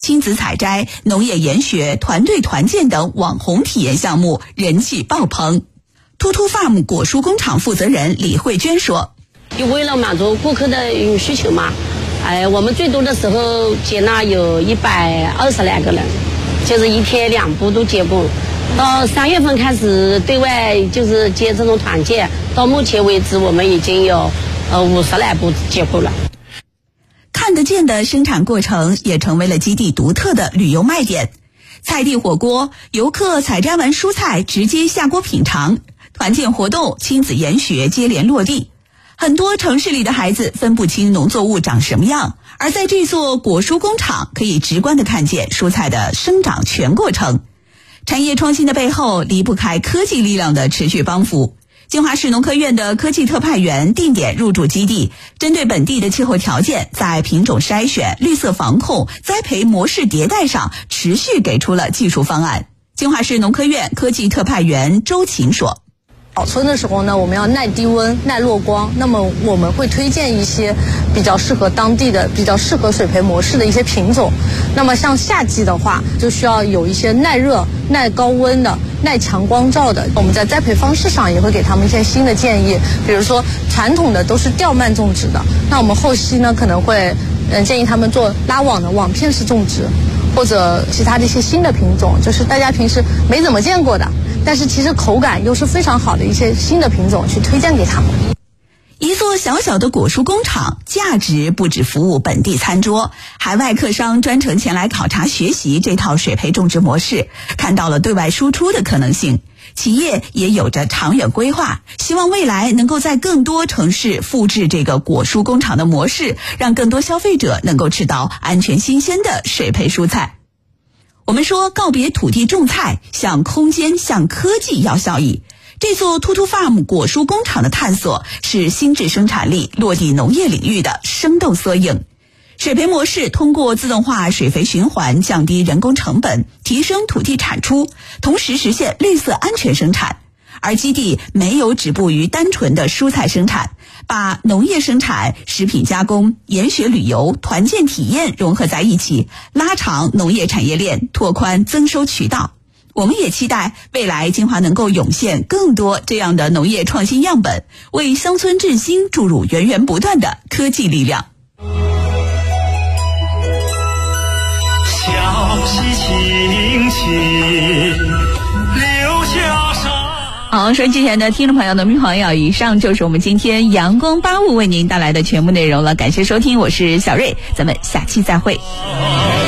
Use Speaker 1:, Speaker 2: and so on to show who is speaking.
Speaker 1: 亲子采摘、农业研学、团队团建等网红体验项目人气爆棚。突突 Farm 果蔬工厂负责人李慧娟说：
Speaker 2: 为了满足顾客的需求嘛，我们最多的时候接纳有120来个人，就是一天2部都接过。到3月份开始对外就是接这种团建，到目前为止我们已经有50来部接过了。
Speaker 1: 看得见的生产过程也成为了基地独特的旅游卖点。菜地火锅，游客采摘完蔬菜直接下锅品尝，团建活动、亲子研学接连落地。很多城市里的孩子分不清农作物长什么样，而在这座果蔬工厂可以直观地看见蔬菜的生长全过程。产业创新的背后离不开科技力量的持续帮扶。金华市农科院的科技特派员定点入驻基地，针对本地的气候条件，在品种筛选、绿色防控、栽培模式迭代上持续给出了技术方案。金华市农科院科技特派员周琴说：
Speaker 3: 保存的时候呢，我们要耐低温、耐落光，那么我们会推荐一些比较适合当地的、比较适合水培模式的一些品种。那么像夏季的话，就需要有一些耐热、耐高温的、耐强光照的。我们在栽培方式上也会给他们一些新的建议，比如说传统的都是吊蔓种植的，那我们后期呢可能会建议他们做拉网的网片式种植，或者其他的一些新的品种，就是大家平时没怎么见过的，但是其实口感又是非常好的一些新的品种去推荐给他们。
Speaker 1: 一座小小的果蔬工厂，价值不止服务本地餐桌，海外客商专程前来考察学习这套水培种植模式，看到了对外输出的可能性。企业也有着长远规划，希望未来能够在更多城市复制这个果蔬工厂的模式，让更多消费者能够吃到安全新鲜的水培蔬菜。我们说告别土地种菜，向空间、向科技要效益。这座突突 Farm 果蔬工厂的探索是新质生产力落地农业领域的生动缩影。水培模式通过自动化水肥循环降低人工成本，提升土地产出，同时实现绿色安全生产。而基地没有止步于单纯的蔬菜生产，把农业生产、食品加工、研学旅游、团建体验融合在一起，拉长农业产业链，拓宽增收渠道。我们也期待未来金华能够涌现更多这样的农业创新样本，为乡村振兴注入源源不断的科技力量。
Speaker 4: 小溪清奇留下山。
Speaker 1: 好，收音机前的听众朋友、农民朋友，以上就是我们今天阳光8雾为您带来的全部内容了。感谢收听，我是小瑞，咱们下期再会。